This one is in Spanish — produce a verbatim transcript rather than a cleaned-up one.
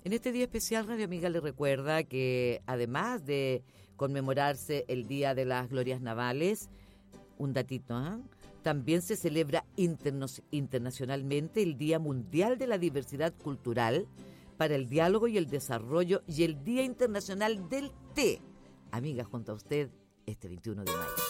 En este día especial, Radio Amiga le recuerda que además de conmemorarse el Día de las Glorias Navales, un datito, ¿eh? También se celebra interno- internacionalmente el Día Mundial de la Diversidad Cultural para el Diálogo y el Desarrollo y el Día Internacional del Té. Amiga, junto a usted, este veintiuno de mayo.